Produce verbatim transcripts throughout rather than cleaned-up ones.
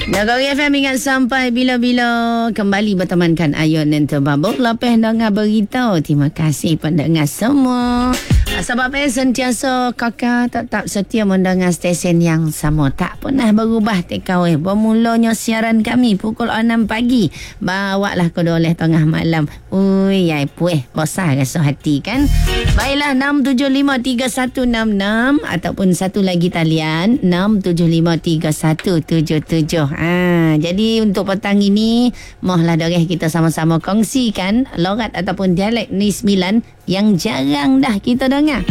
Nagari F M ingat sampai bila-bila kembali bertemankan Ayun dan Terbabuk. Lepas dengar berita, terima kasih pendengar semua. Sebab eh sentiasa kakak tetap setia mendengar stesen yang sama. Tak pernah berubah T K W. Bermulanya siaran kami pukul enam pagi. Bawalah ke oleh tengah malam. Ui, yai puih. Besar rasa hati kan? Baiklah, enam tujuh lima tiga satu enam enam ataupun satu lagi talian enam tujuh lima tiga satu tujuh tujuh. Ha, jadi untuk petang ini, mohlah doreh kita sama-sama kongsikan logat ataupun dialek Negeri Sembilan yang jarang dah kita dengar.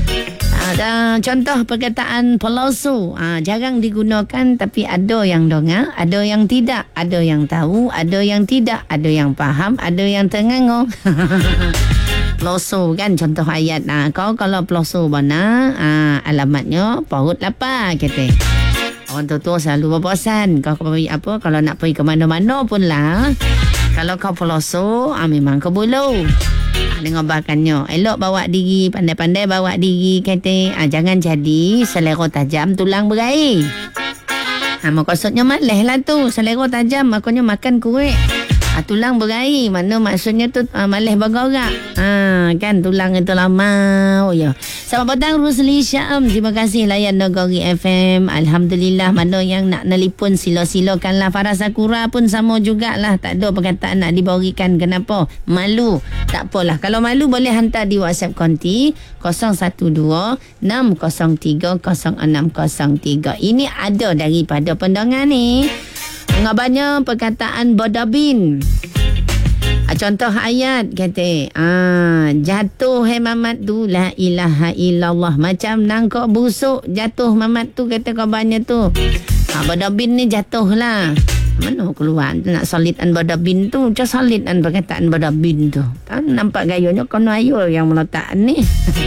Ha, contoh perkataan pelosu, ha, jarang digunakan tapi ada yang dengar, ada yang tidak, ada yang tahu, ada yang tidak, ada yang faham, ada yang terngangor. Pelosu kan contoh ayat. Ha, kau kalau pelosu mana, ha, alamatnya perut lapar kata. Orang tua selalu berbosan. Kau pergi apa? Kalau nak pergi ke mana-mana pun lah. Kalau kau peloso, ah, memang ke bulu. Ah, dengan bakannya. Elok bawa diri, pandai-pandai bawa diri. Kata, ah, jangan jadi selera tajam tulang berair. Ah, maksudnya malah lah tu. Selera tajam, makanya makan kuih. Ah, tulang berair. Mana maksudnya tu ah, malah bergerak. Ah, kan tulang itu lama. Oh, ya. Selamat petang Rusli Syam. Terima kasih layan Nagari F M. Alhamdulillah, mana yang nak nelipun sila-silakanlah. Farah Sakura pun sama jugalah. Tak ada perkataan nak diberikan. Kenapa? Malu. Tak apalah. Kalau malu boleh hantar di WhatsApp konti kosong satu dua enam kosong tiga kosong enam kosong tiga. Ini ada daripada pendengar ni. Ngabarnya perkataan bodabin. Contoh ayat kata, ah, jatuh hai mamat tu la ilaha illallah. Macam nangkok busuk jatuh mamat tu, kata kabarnya tu. Ah, bodabin ni jatuh lah. Mana keluar tu nak solidan bodabin tu. Macam solidan perkataan bodabin tu. Kan nampak gayanya kono ayul yang meletak ni.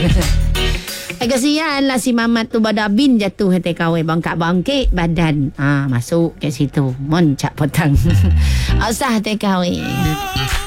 Eh, kesian lah si mamat tu bodabin jatuh hati kawai bangkak-bangkit badan. Ah, masuk ke situ. Moncak petang. Asah hati kawai.